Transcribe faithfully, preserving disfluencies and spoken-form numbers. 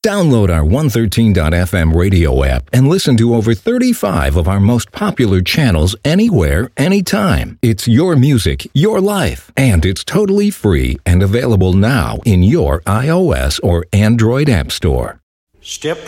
Download our one thirteen dot f m radio app and listen to over thirty-five of our most popular channels anywhere, anytime. It's your music, your life, and it's totally free and available now in your iOS or Android app store. Step